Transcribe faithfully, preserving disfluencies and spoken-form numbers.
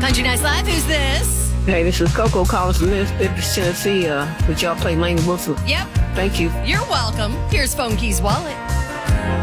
Country Nights Live, who's this? Hey, this is Coco calling from Memphis, Tennessee. Uh, would y'all play Lainey Wilson? Yep. Thank you. You're welcome. Here's Phone Keys Wallet.